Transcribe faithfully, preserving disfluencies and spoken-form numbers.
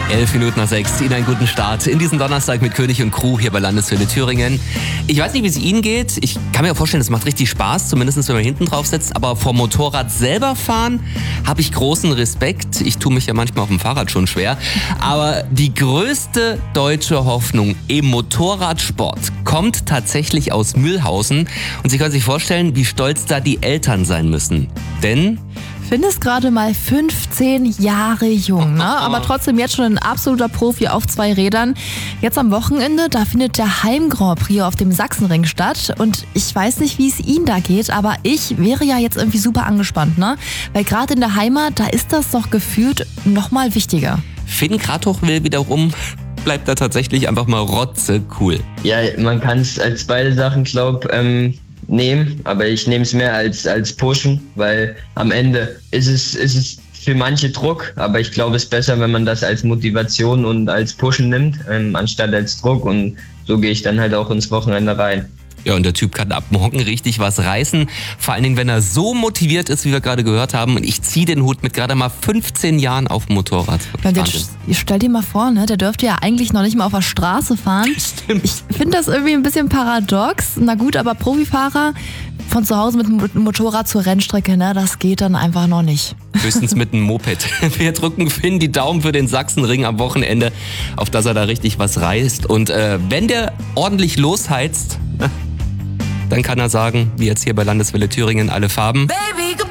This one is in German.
Elf Minuten nach sechs, Ihnen einen guten Start in diesen Donnerstag mit König und Crew hier bei Landeswelle Thüringen. Ich weiß nicht, wie es Ihnen geht. Ich kann mir vorstellen, es macht richtig Spaß, zumindest wenn man hinten drauf sitzt. Aber vor Motorrad selber fahren habe ich großen Respekt. Ich tue mich ja manchmal auf dem Fahrrad schon schwer. Aber die größte deutsche Hoffnung im Motorradsport kommt tatsächlich aus Mühlhausen. Und Sie können sich vorstellen, wie stolz da die Eltern sein müssen. Denn Finn ist gerade mal fünfzehn Jahre jung, ne? Aber trotzdem jetzt schon ein absoluter Profi auf zwei Rädern. Jetzt am Wochenende, da findet der Heim-Grand Prix auf dem Sachsenring statt. Und ich weiß nicht, wie es Ihnen da geht, aber ich wäre ja jetzt irgendwie super angespannt, ne? Weil gerade in der Heimat, da ist das doch gefühlt noch mal wichtiger. Finn Kratoch will wiederum, bleibt da tatsächlich einfach mal rotze cool. Ja, man kann es als beide Sachen, glaube ähm nehmen, aber ich nehme es mehr als, als Pushen, weil am Ende ist es, ist es für manche Druck, aber ich glaube, es ist besser, wenn man das als Motivation und als Pushen nimmt, ähm, anstatt als Druck, und so gehe ich dann halt auch ins Wochenende rein. Ja, und der Typ kann ab morgen richtig was reißen. Vor allen Dingen, wenn er so motiviert ist, wie wir gerade gehört haben. Und ich ziehe den Hut mit gerade mal fünfzehn Jahren auf dem Motorrad. Ja, jetzt, stell dir mal vor, ne, der dürfte ja eigentlich noch nicht mal auf der Straße fahren. Stimmt. Ich finde das irgendwie ein bisschen paradox. Na gut, aber Profifahrer von zu Hause mit dem Motorrad zur Rennstrecke, ne, das geht dann einfach noch nicht. Höchstens mit einem Moped. Wir drücken Finn die Daumen für den Sachsenring am Wochenende, auf dass er da richtig was reißt. Und äh, wenn der ordentlich losheizt, dann kann er sagen, wie jetzt hier bei Landeswelle Thüringen, alle Farben. Baby.